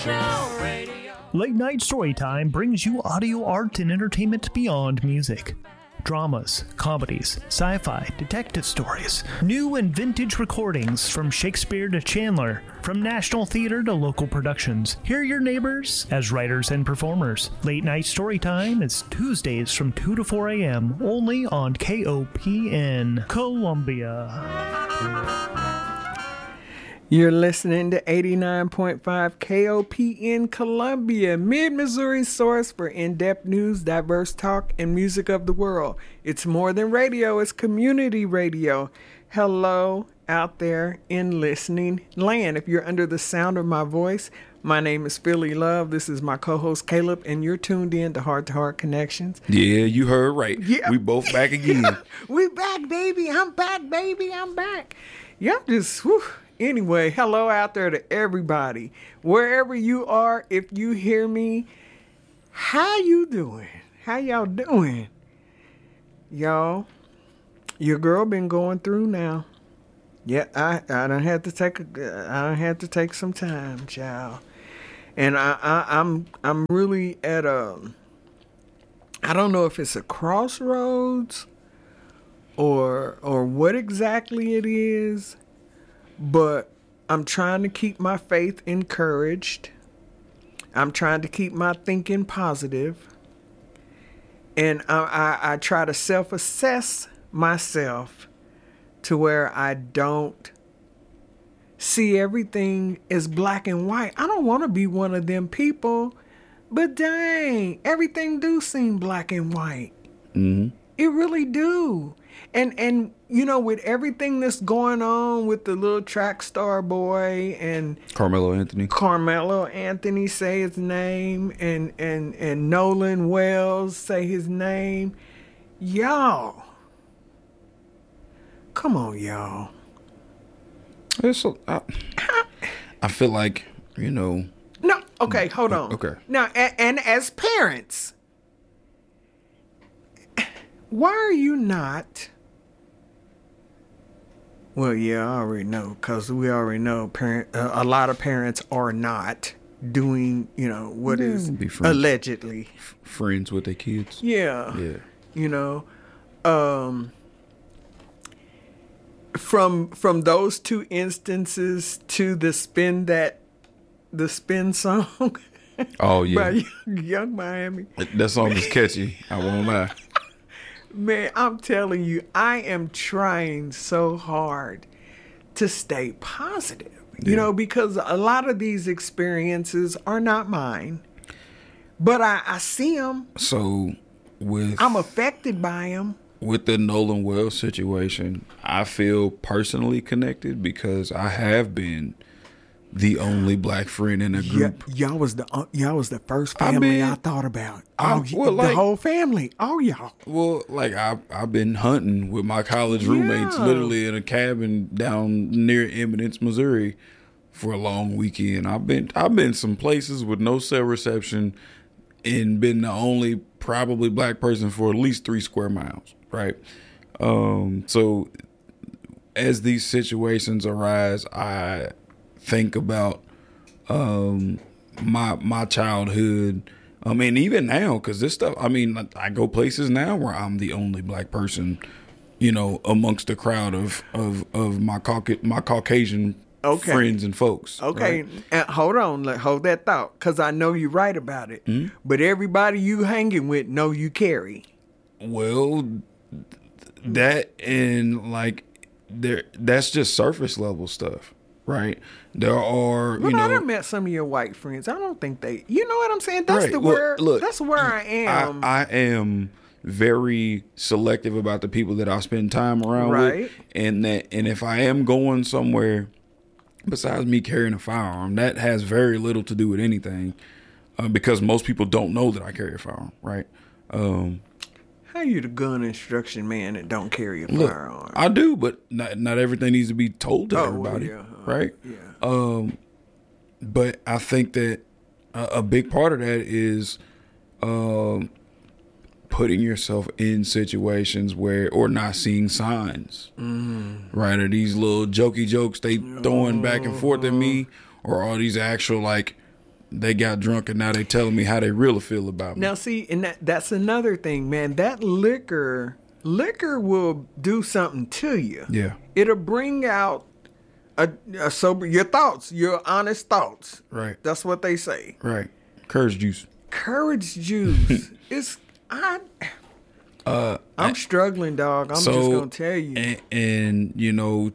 Late Night Storytime brings you audio art and entertainment beyond music. Dramas, comedies, sci-fi, detective stories, new and vintage recordings from Shakespeare to Chandler, from National Theater to local productions. Hear your neighbors as writers and performers. Late Night Storytime is Tuesdays from 2 to 4 a.m. only on KOPN, Columbia. You're listening to 89.5 KOPN Columbia, Mid-Missouri's source for in-depth news, diverse talk, and music of the world. It's more than radio, it's community radio. Hello out there in listening land. If you're under the sound of my voice, my name is Philly Love. This is my co-host Caleb, and you're tuned in to Heart Connections. Yeah, you heard right. Yeah. We both back again. We back, baby. I'm back, baby. I'm back. Yeah, just, whew. Anyway, hello out there to everybody. Wherever you are, if you hear me, how you doing? How y'all doing? Y'all, your girl been going through now. Yeah, I don't have to take some time, child. And I'm really at I don't know if it's a crossroads or what exactly it is. But I'm trying to keep my faith encouraged. I'm trying to keep my thinking positive. And I try to self-assess myself to where I don't see everything as black and white. I don't want to be one of them people. But dang, everything do seem black and white. Mm-hmm. It really do. And you know, with everything that's going on with the little track star boy and Carmelo Anthony say his name and Nolan Wells say his name. Y'all. Come on, y'all. I feel like, you know. No, okay, hold on. Okay. Now, and as parents, why are you not? Well, yeah, I already know, because we already know a lot of parents are not doing, you know, what is allegedly. Friends with their kids. Yeah. Yeah. You know, from those two instances to the spin song. Oh, yeah. By Young Miami. That song is catchy. I won't lie. Man, I'm telling you, I am trying so hard to stay positive, you know, because a lot of these experiences are not mine, but I see them. So I'm affected by them. With the Nolan Wells situation, I feel personally connected because I have been the only black friend in a group. Y'all was the first family I thought about. The whole family. Oh, y'all. Well, like I've been hunting with my college roommates, literally in a cabin down near Eminence, Missouri, for a long weekend. I've been some places with no cell reception, and been the only probably black person for at least 3 square miles. Right. So as these situations arise, I think about my childhood. I mean, even now, because this stuff, I mean, I go places now where I'm the only black person, you know, amongst the crowd of my Caucasian friends and folks. Okay, right? Hold on, hold that thought, because I know you're right about it. Mm-hmm. But everybody you hanging with know you carry. Well, that and like that's just surface level stuff. Right. There are, but I done met some of your white friends. I don't think you know what I'm saying? That's right. That's where I am. I am very selective about the people that I spend time around with. And if I am going somewhere besides me carrying a firearm, that has very little to do with anything. Because most people don't know that I carry a firearm. Right. How you the gun instruction man that don't carry a firearm? I do, but not everything needs to be told to everybody, right? Yeah. But I think that a big part of that is putting yourself in situations where, or not seeing signs, right? Or these little jokey jokes they throwing back and forth at me, or all these actual like they got drunk and now they telling me how they really feel about me. Now, see, and that's another thing, man. That liquor will do something to you. Yeah. It'll bring out a sober your thoughts, your honest thoughts. Right. That's what they say. Right. Courage juice. Courage juice. I'm struggling, dog. I'm just gonna tell you. And you know,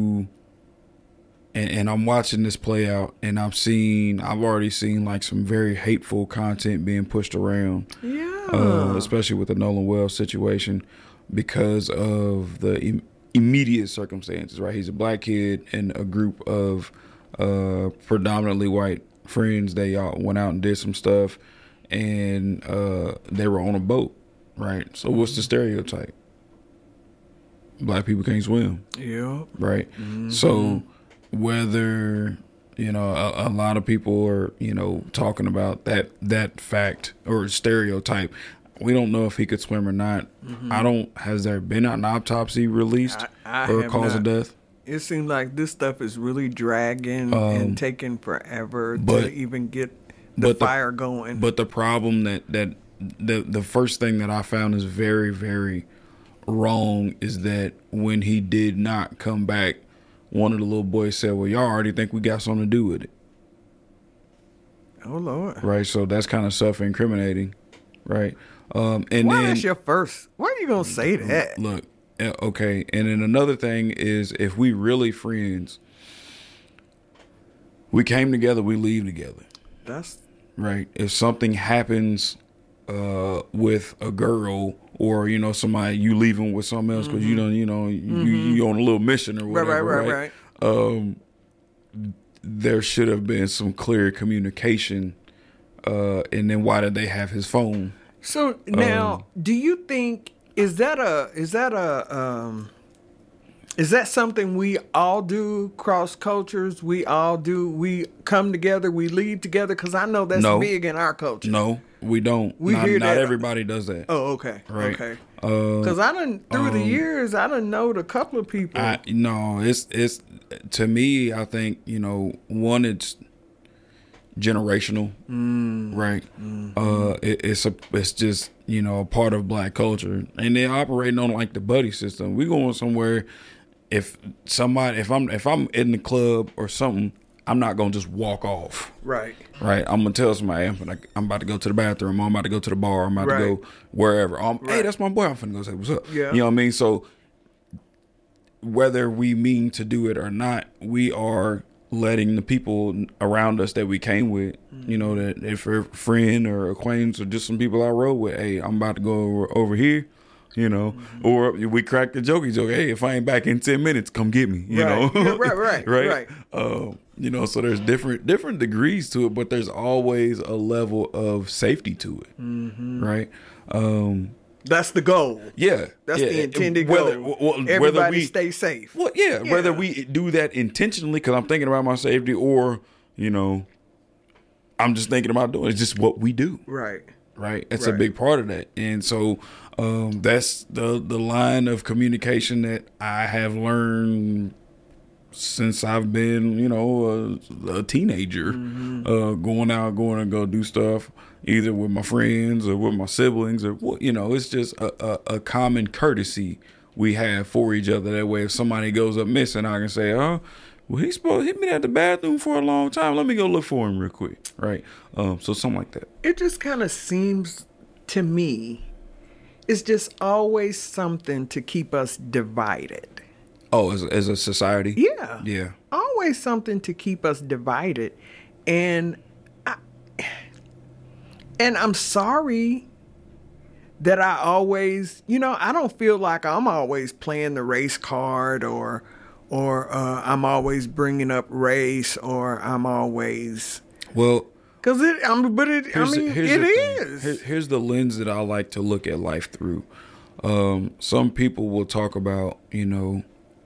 and I'm watching this play out, and I've already seen like some very hateful content being pushed around. Yeah. Especially with the Nolan Wells situation, because of the immediate circumstances. Right, he's a black kid and a group of predominantly white friends. They all went out and did some stuff, and they were on a boat. Right. So what's the stereotype? Black people can't swim. Yeah. Right. Mm-hmm. So whether, you know, a lot of people are, you know, talking about that fact or stereotype, we don't know if he could swim or not. Mm-hmm. Has there been an autopsy released or cause of death? It seems like this stuff is really dragging and taking forever to even get the fire going. But the problem that the first thing that I found is very, very wrong is that when he did not come back, one of the little boys said, well, y'all already think we got something to do with it. Oh, Lord. Right, so that's kind of self-incriminating, right? And why then that's your first? Why are you going to say that? Look, okay, and then another thing is if we really friends, we came together, we leave together. That's... Right. If something happens with a girl, or you know somebody you leaving with someone else because you don't, you know, you on a little mission or whatever, right? There should have been some clear communication, and then why did they have his phone? So now, do you think is that something we all do cross cultures? We all do. We come together. We leave together. Because I know that's big in our culture. No, we don't. Not everybody does that. Oh, okay. Right. Okay. Because through the years, I done knowed a couple of people. It's to me, I think, you know, one, it's generational, right? It's just, you know, a part of black culture, and they're operating on like the buddy system. We going somewhere. If I'm in the club or something, I'm not gonna just walk off. Right. I'm gonna tell somebody I'm about to go to the bathroom. I'm about to go to the bar. I'm about to go wherever. Hey, that's my boy. I'm finna go say what's up. Yeah. You know what I mean? So whether we mean to do it or not, we are letting the people around us that we came with, you know, that if a friend or acquaintance or just some people I rode with, hey, I'm about to go over here. You know, or we crack the jokey joke. Hey, if I ain't back in 10 minutes, come get me. You know, right. You know, so there's different degrees to it, but there's always a level of safety to it, right? That's the goal. Yeah, that's the intended goal. Everybody stay safe. Well, whether we do that intentionally, because I'm thinking about my safety, or you know, I'm just thinking about doing it. It's just what we do. Right. It's a big part of that. And so that's the line of communication that I have learned since I've been, you know, a teenager, going to go do stuff either with my friends or with my siblings or, you know, it's just a common courtesy we have for each other. That way, if somebody goes up missing, I can say, well, he's supposed to hit me at the bathroom for a long time. Let me go look for him real quick. Right. So something like that. It just kind of seems to me, it's just always something to keep us divided. Oh, as a society? Yeah. Yeah. Always something to keep us divided. And I'm sorry that I always, you know, I don't feel like I'm always playing the race card or I'm always bringing up race, or I'm always... Well... Because it is. Here's the lens that I like to look at life through. Some people will talk about, you know,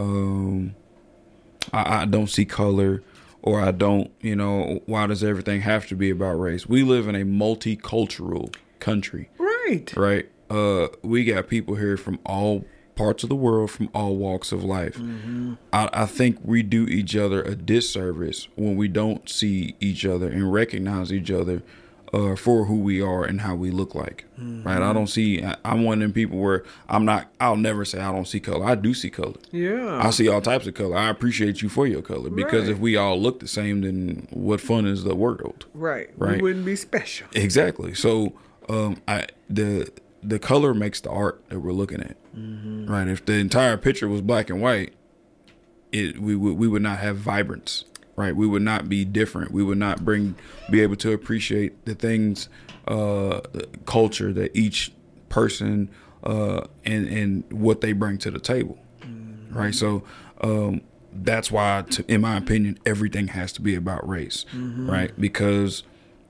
I don't see color, or I don't, you know, why does everything have to be about race? We live in a multicultural country. Right. Right. We got people here from all parts of the world, from all walks of life. I think we do each other a disservice when we don't see each other and recognize each other for who we are and how we look like. Right? I'm one of them people where I'll never say I don't see color. I do see color. Yeah. I see all types of color. I appreciate you for your color, because if we all look the same, then what fun is the world? Right. Right. We wouldn't be special. Exactly. So the color makes the art that we're looking at. Right. If the entire picture was black and white, we would not have vibrance. Right. We would not be different. We would not be able to appreciate the things, the culture that each person and what they bring to the table. Right. So that's why, in my opinion, everything has to be about race. Right. Because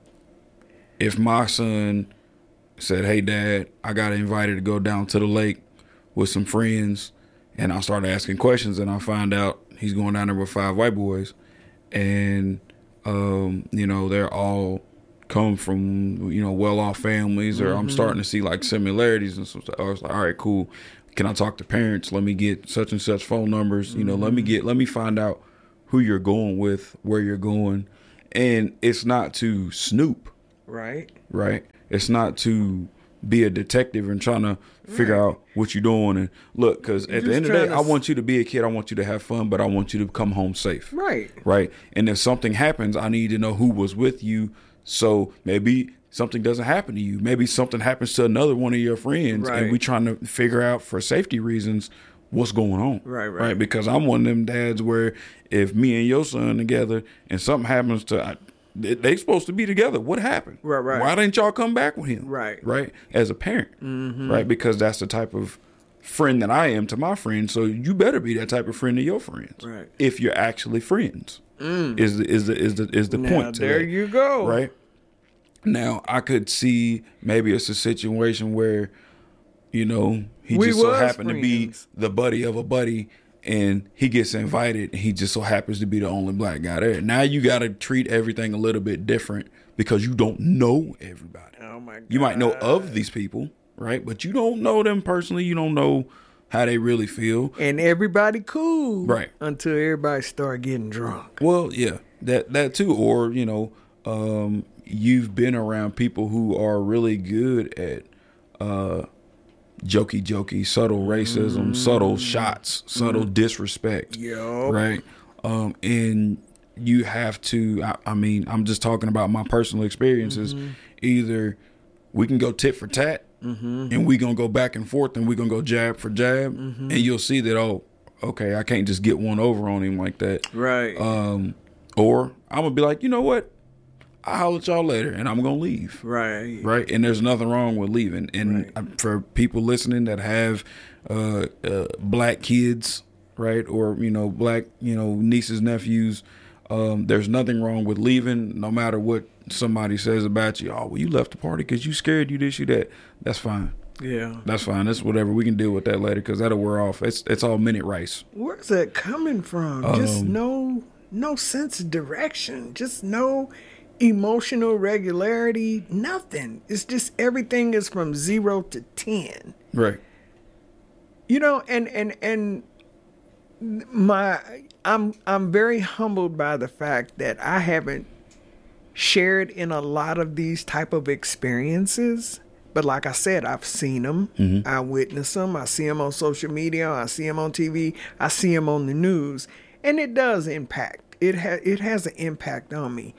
if my son said, "Hey, Dad, I got invited to go down to the lake with some friends," and I started asking questions, and I find out he's going down there with 5 white boys, and they're all come from well-off families, or I'm starting to see like similarities and stuff. I was like, all right, cool. Can I talk to parents? Let me get such and such phone numbers. Let me find out who you're going with, where you're going, and it's not to snoop. Right. Right. It's not to be a detective and trying to figure out what you're doing. And look, because at the end of the day, I want you to be a kid. I want you to have fun, but I want you to come home safe. Right. Right. And if something happens, I need to know who was with you. So maybe something doesn't happen to you. Maybe something happens to another one of your friends. Right. And we trying to figure out, for safety reasons, what's going on. Right. Because I'm one of them dads where if me and your son together and something happens to... They supposed to be together. What happened? Right. Why didn't y'all come back with him? Right. As a parent. Right. Because that's the type of friend that I am to my friends. So you better be that type of friend to your friends. Right. If you're actually friends, is the Now, point. There you go. Right. Now I could see maybe it's a situation where, he just so happened to be the buddy of a buddy. And he gets invited, and he just so happens to be the only black guy there. Now you got to treat everything a little bit different because you don't know everybody. Oh, my God. You might know of these people, right? But you don't know them personally. You don't know how they really feel. And everybody cool. Right. Until everybody start getting drunk. Well, yeah, that too. Or, you've been around people who are really good at jokey, subtle racism, subtle shots, subtle disrespect. Yo. Right. And you have to, I'm just talking about my personal experiences. Either we can go tit for tat and we going to go back and forth and we going to go jab for jab. And you'll see that, oh, okay, I can't just get one over on him like that. Right. Or I'm going to be like, you know what? I'll holler at y'all later, and I'm going to leave. Right. Right? And there's nothing wrong with leaving. And for people listening that have black kids, right, or, black, nieces, nephews, there's nothing wrong with leaving, no matter what somebody says about you. Oh, well, you left the party because you scared, you this, you that. That's fine. Yeah. That's fine. That's whatever. We can deal with that later because that'll wear off. It's all minute rice. Where's that coming from? Just no sense of direction. Just no emotional regularity, nothing. It's just everything is from 0 to 10. Right. And I'm very humbled by the fact that I haven't shared in a lot of these type of experiences. But like I said, I've seen them. I witness them. I see them on social media. I see them on TV. I see them on the news. And it does impact. It has an impact on me.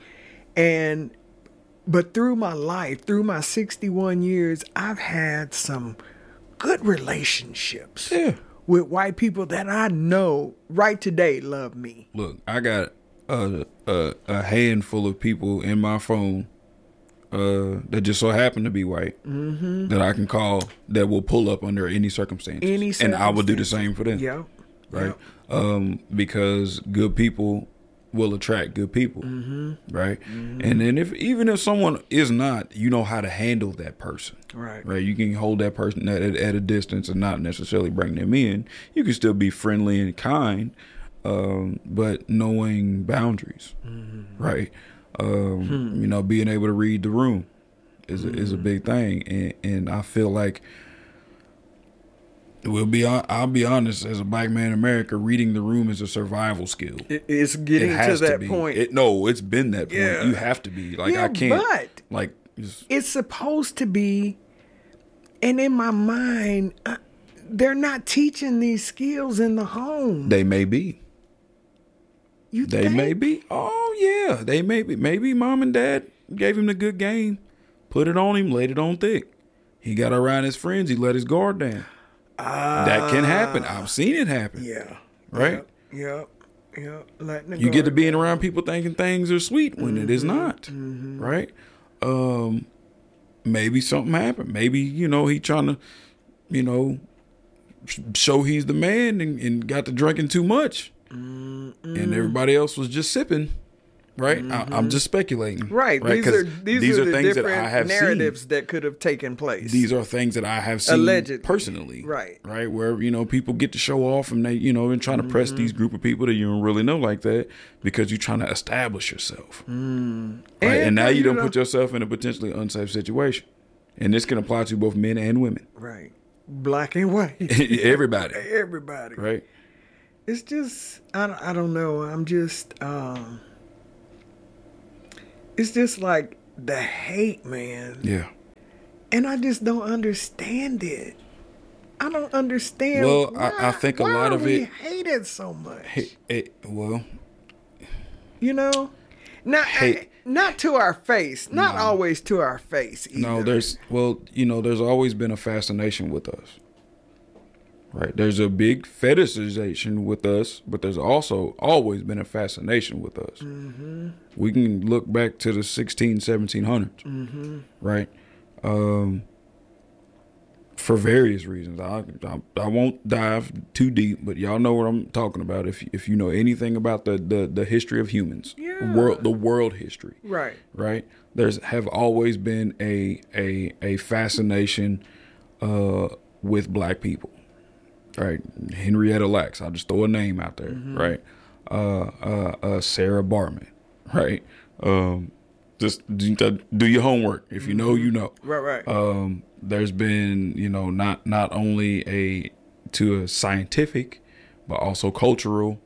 But through my life, through my 61 years, I've had some good relationships with white people that I know right today love me. Look, I got a handful of people in my phone that just so happen to be white that I can call that will pull up under any circumstances. And I will do the same for them. Yeah. Right. Because good people will attract good people, right? And then even if someone is not, you know how to handle that person, right? You can hold that person at a distance and not necessarily bring them in. You can still be friendly and kind, but knowing boundaries, right? Being able to read the room is a big thing, and I feel like I'll be honest. As a black man in America, reading the room is a survival skill. It's getting to that point. It's been that point. Yeah. You have to be like, Yeah, I can't. but like, it's supposed to be. And in my mind, they're not teaching these skills in the home. they may be. They May be. Oh yeah, they may be. Maybe mom and dad gave him the good game, put it on him, laid it on thick. He got around his friends. He let his guard down. That can happen. I've seen it happen. Yeah. Right? Yep. You get to being around people thinking things are sweet when it is not. Right? Maybe something happened. Maybe, he trying to, show he's the man and got to drinking too much. And everybody else was just sipping. Right? I'm just speculating. Right. These are the things that I have narratives that could have taken place. These are things that I have seen allegedly, personally. Right. Where, people get to show off and they, and trying to press these group of people that you don't really know like that because you're trying to establish yourself. Right? And now you don't put yourself in a potentially unsafe situation. And this can apply to both men and women. Right. Black and white. Everybody. Right. It's just, I don't know. I'm just, it's just like the hate, man. Yeah. And I just don't understand it. I don't understand. Well, I think a lot of it. Hate it so much. Well. Not to our face. Not always to our face either. No, there's always been a fascination with us. Right. There's a big fetishization with us, but there's also always been a fascination with us. We can look back to the 1700s, right? For various reasons. I won't dive too deep, but y'all know what I'm talking about. If you know anything about the history of humans, the world history, right? There's have always been a fascination with black people. Right, Henrietta Lacks. I'll just throw a name out there. Right, Sarah Bartman. Right, just do your homework. If you know, you know. Right. There's been, not only to a scientific, but also cultural,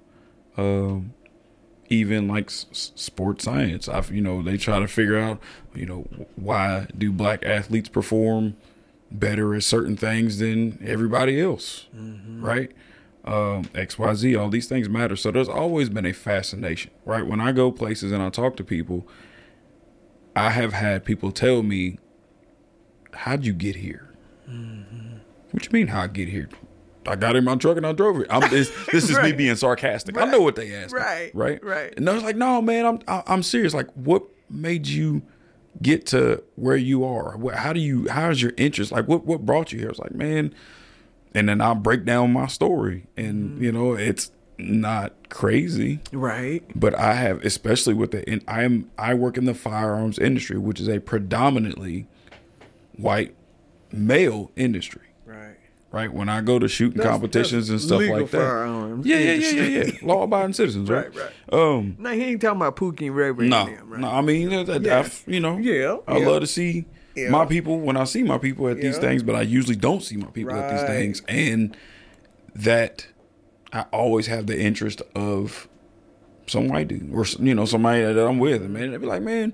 even like sports science. They try to figure out, why do black athletes perform better at certain things than everybody else, right? XYZ, all these things matter. So there's always been a fascination, right? When I go places and I talk to people, I have had people tell me, how'd you get here? What you mean, how I get here? I got in my truck and I drove it. This is me being sarcastic. Right. I know what they asked me. Right. And I was like, no, man, I'm serious. Like, what made you get to where you are? How's your interest? Like, what brought you here? It's like, man, and then I'll break down my story, and it's not crazy, right? But I have, especially with I work in the firearms industry, which is a predominantly white male industry, right? When I go to shooting competitions and stuff legal like that, firearms, yeah, law-abiding citizens, right? No, he ain't talking about Pookie and Ray. No, right? No. I mean, I love to see my people when I see my people at these things, but I usually don't see my people at these things, and that I always have the interest of some white dude or somebody that I'm with, and man, they'd be like, man,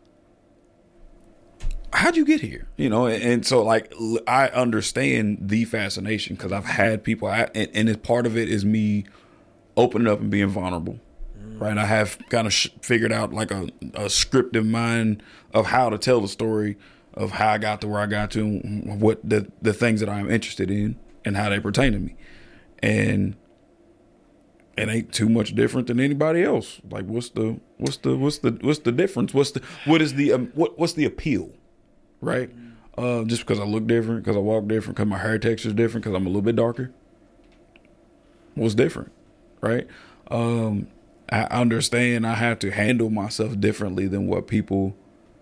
how'd you get here? And so like I understand the fascination because I've had people, and part of it is me opening up and being vulnerable, right? I have kind of figured out like a script in mind of how to tell the story of how I got to where I got to, and what the things that I'm interested in and how they pertain to me, and it ain't too much different than anybody else. Like what's the difference? What's the appeal? Right? Just because I look different, because I walk different, because my hair texture is different, because I'm a little bit darker. What's different? Right? I understand I have to handle myself differently than what people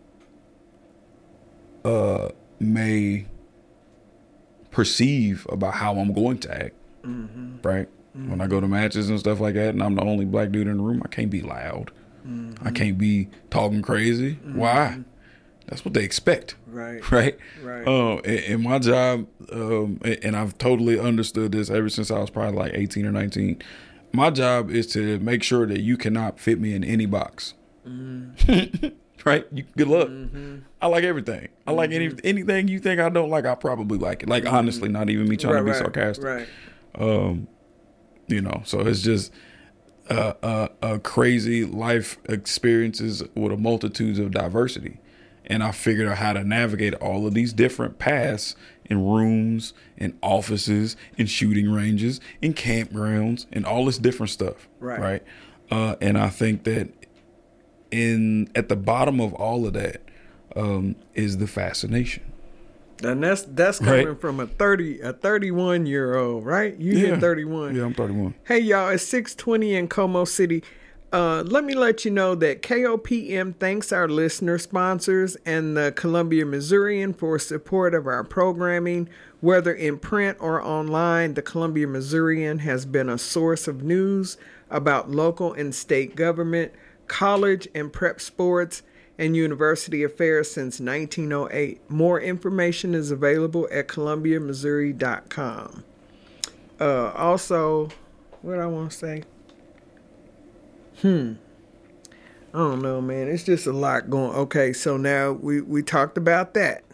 may perceive about how I'm going to act. Right? When I go to matches and stuff like that, and I'm the only black dude in the room, I can't be loud. I can't be talking crazy. Why? That's what they expect. Right. Right. Right. And my job, and I've totally understood this ever since I was probably like 18 or 19. My job is to make sure that you cannot fit me in any box. Right? Good luck. I like everything. I like anything you think I don't like, I probably like it. Like, honestly, not even me trying to be sarcastic. Right. You know, so it's just a crazy life experiences with a multitude of diversity. And I figured out how to navigate all of these different paths in rooms, in offices, in shooting ranges, in campgrounds, and all this different stuff. Right. And I think that at the bottom of all of that is the fascination. And that's coming from a 31-year-old, right? You hit 31. Yeah, I'm 31. Hey y'all, it's 6:20 in Como City. Let me let you know that KOPM thanks our listener sponsors and the Columbia Missourian for support of our programming. Whether in print or online, the Columbia Missourian has been a source of news about local and state government, college and prep sports, and university affairs since 1908. More information is available at columbiamissouri.com. Also, what I want to say? I don't know, man. It's just a lot going. Okay, so now we talked about that.